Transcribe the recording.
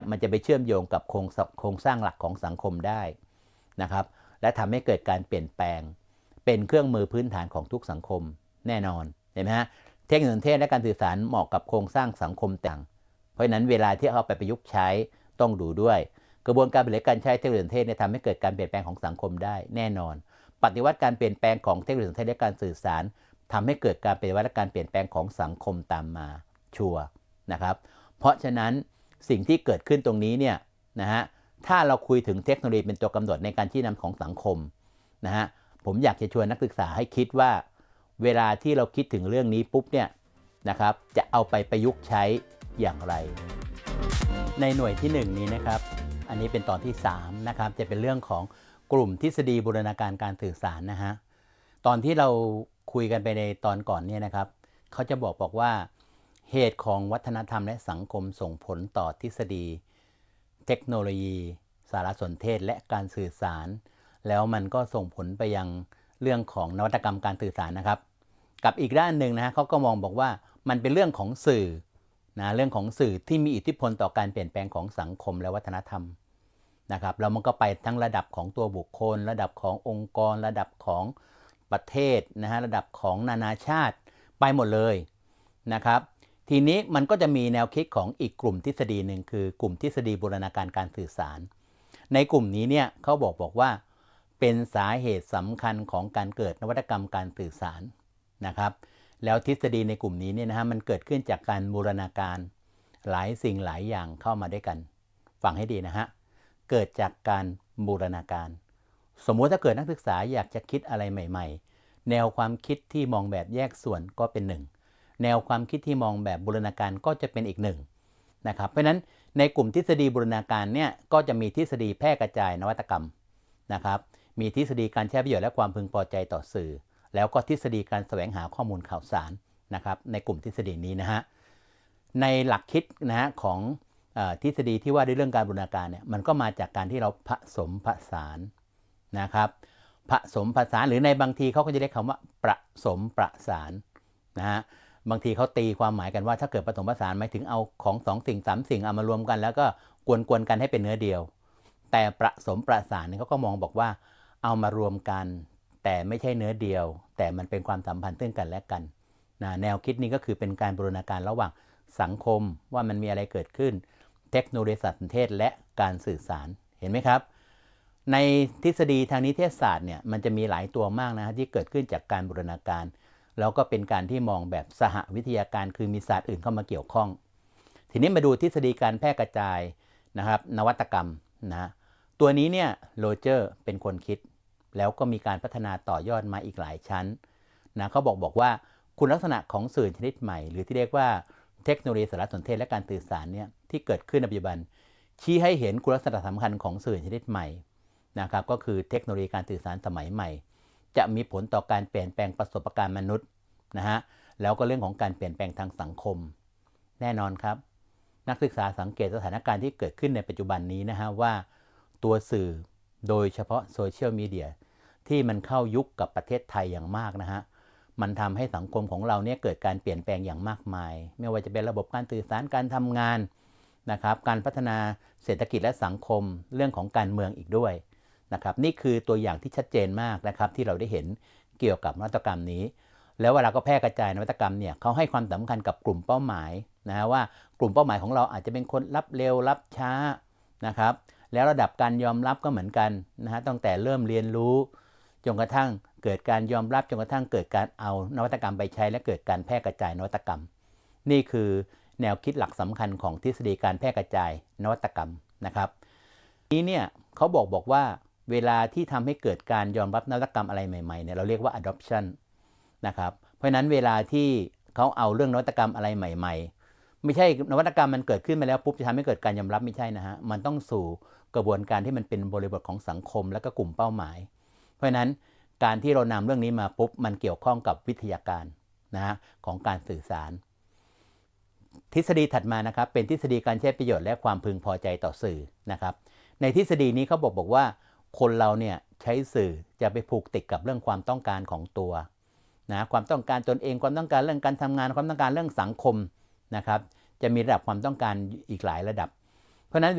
มันจะไปเชื่อมโยงกับโครงสร้างหลักของสังคมได้นะครับและทำให้เกิดการเปลี่ยนแปลงเป็นเครื่องมือพื้นฐานของทุกสังคมแน่นอนเห็นไหมฮะเทคโนโลยีและการสื่อสารเหมาะกับโครงสร้างสังคมต่างเพราะฉะนั้นเวลาที่เอาไปประยุกต์ใช้ต้องดูด้วยกระบวนการบริหารการใช้เทคโนโลยีเนี่ยทำให้เกิดการเปลี่ยนแปลงของสังคมได้แน่นอนปฏิวัติการเปลี่ยนแปลงของเทคโนโลยีและการสื่อสารทำให้เกิดการปฏิวัติและการเปลี่ยนแปลงของสังคมตามมาชัวร์นะครับเพราะฉะนั้นสิ่งที่เกิดขึ้นตรงนี้เนี่ยนะฮะถ้าเราคุยถึงเทคโนโลยีเป็นตัวกำหนดในการชี้นำของสังคมนะฮะผมอยากจะชวนนักศึกษาให้คิดว่าเวลาที่เราคิดถึงเรื่องนี้ปุ๊บเนี่ยนะครับจะเอาไปประยุกต์ใช้อย่างไรในหน่วยที่1นี้นะครับอันนี้เป็นตอนที่3นะครับจะเป็นเรื่องของกลุ่มทฤษฎีบูรณาการการสื่อสารนะฮะตอนที่เราคุยกันไปในตอนก่อนเนี่ยนะครับเขาจะบอกว่าเหตุของวัฒนธรรมและสังคมส่งผลต่อทฤษฎีเทคโนโลยีสารสนเทศและการสื่อสารแล้วมันก็ส่งผลไปยังเรื่องของนวัตกรรมการสื่อสารนะครับกับอีกด้านหนึ่งนะฮะเขาก็มองบอกว่ามันเป็นเรื่องของสื่อนะเรื่องของสื่อที่มีอิทธิพลต่อการเปลี่ยนแปลงของสังคมและวัฒนธรรมนะครับแล้วมันก็ไปทั้งระดับของตัวบุคคลระดับขององค์กรระดับของประเทศนะฮะระดับของนานาชาติไปหมดเลยนะครับทีนี้มันก็จะมีแนวคิดของอีกกลุ่มทฤษฎีหนึ่งคือกลุ่มทฤษฎีบูรณาการการสื่อสารในกลุ่มนี้เนี่ยเขาบอกว่าเป็นสาเหตุสำคัญของการเกิดนวัตกรรมการสื่อสารนะครับแล้วทฤษฎีในกลุ่มนี้เนี่ยนะฮะมันเกิดขึ้นจากการบูรณาการหลายสิ่งหลายอย่างเข้ามาด้วยกันฟังให้ดีนะฮะเกิดจากการบูรณาการสมมุติถ้าเกิดนักศึกษาอยากจะคิดอะไรใหม่ๆแนวความคิดที่มองแบบแยกส่วนก็เป็นหนึ่งแนวความคิดที่มองแบบบูรณาการก็จะเป็นอีกหนึ่งนะครับเพราะฉะนั้นในกลุ่มทฤษฎีบูรณาการเนี่ยก็จะมีทฤษฎีแพร่กระจายนวัตกรรมนะครับมีทฤษฎีการใช้ประโยชน์และความพึงพอใจต่อสื่อแล้วก็ทฤษฎีการแสวงหาข้อมูลข่าวสารนะครับในกลุ่มทฤษฎีนี้นะฮะในหลักคิดนะฮะของทฤษฎีที่ว่าด้วยเรื่องการบูรณาการเนี่ยมันก็มาจากการที่เราผสมผสานนะครับผสมผสานหรือในบางทีเขาก็จะเรียกคำว่าประสมประสานนะฮะบางทีเขาตีความหมายกันว่าถ้าเกิดผสมผสานหมายถึงเอาของ2สิ่ง3สิ่งเอามารวมกันแล้วก็กวนๆกันให้เป็นเนื้อเดียวแต่ประสมประสานเขาก็มองบอกว่าเอามารวมกันแต่ไม่ใช่เนื้อเดียวแต่มันเป็นความสัมพันธ์ซึ่งกันและกันนะแนวคิดนี้ก็คือเป็นการบูรณาการระหว่างสังคมว่ามันมีอะไรเกิดขึ้นเทคโนโลยีสารสนเทศและการสื่อสารเห็นไหมครับในทฤษฎีทางนิเทศศาสตร์เนี่ยมันจะมีหลายตัวมากนะที่เกิดขึ้นจากการบูรณาการแล้วก็เป็นการที่มองแบบสหวิทยาการคือมีศาสตร์อื่นเข้ามาเกี่ยวข้องทีนี้มาดูทฤษฎีการแพร่กระจายนะครับนวัตกรรมนะตัวนี้เนี่ยโรเจอร์เป็นคนคิดแล้วก็มีการพัฒนาต่อยอดมาอีกหลายชั้นนะเขาบอกว่าคุณลักษณะของสื่อชนิดใหม่หรือที่เรียกว่าเทคโนโลยีสารสนเทศและการสื่อสารเนี่ยที่เกิดขึ้นในปัจจุบันชี้ให้เห็นคุณลักษณะสำคัญของสื่อชนิดใหม่นะครับก็คือเทคโนโลยีการสื่อสารสมัยใหม่จะมีผลต่อการเปลี่ยนแปลงประสบการณ์มนุษย์นะฮะแล้วก็เรื่องของการเปลี่ยนแปลงทางสังคมแน่นอนครับนักศึกษาสังเกตสถานการณ์ที่เกิดขึ้นในปัจจุบันนี้นะฮะว่าตัวสื่อโดยเฉพาะโซเชียลมีเดียที่มันเข้ายุคกับประเทศไทยอย่างมากนะฮะมันทำให้สังคมของเราเนี่ยเกิดการเปลี่ยนแปลงอย่างมากมายไม่ว่าจะเป็นระบบการสื่อสารการทำงานนะครับการพัฒนาเศรษฐกิจและสังคมเรื่องของการเมืองอีกด้วยนะครับนี่คือตัวอย่างที่ชัดเจนมากนะครับที่เราได้เห็นเกี่ยวกับนวัตกรรมนี้แล้วเวลาก็แพร่กระจายนวัตกรรมเนี่ยเขาให้ความสำคัญกับกลุ่มเป้าหมายนะว่ากลุ่มเป้าหมายของเราอาจจะเป็นคนรับเร็วรับช้านะครับแล้วระดับการยอมรับก็เหมือนกันนะฮะตั้งแต่เริ่มเรียนรู้จนกระทั่งเกิดการยอมรับจนกระทั่งเกิดการเอานวัตกรรมไปใช้และเกิดการแพร่กระจายนวัตกรรมนี่คือแนวคิดหลักสำคัญของทฤษฎีการแพร่กระจายนวัตกรรมนะครับนี้เนี่ยเขาบอกว่าเวลาที่ทำให้เกิดการยอมรับนวัตกรรมอะไรใหม่ๆเนี่ยเราเรียกว่า adoption นะครับเพราะฉะนั้นเวลาที่เขาเอาเรื่องนวัตกรรมอะไรใหม่ๆไม่ใช่นวัตกรรมมันเกิดขึ้นมาแล้วปุ๊บจะทำให้เกิดการยอมรับไม่ใช่นะฮะมันต้องสู่กระบวนการที่มันเป็นบริบทของสังคมและก็กลุ่มเป้าหมายเพราะฉะนั้นการที่เรานำเรื่องนี้มาปุ๊บมันเกี่ยวข้องกับวิทยาการนะฮะของการสื่อสารทฤษฎีถัดมานะครับเป็นทฤษฎีการใช้ประโยชน์และความพึงพอใจต่อสื่อนะครับในทฤษฎีนี้เขาบอกว่าคนเราเนี่ยใช้สื่อจะไปผูกติดกับเรื่องความต้องการของตัวนะความต้องการตนเองความต้องการเรื่องการทำงานความต้องการเรื่องสังคมนะครับจะมีระดับความต้องการอีกหลายระดับ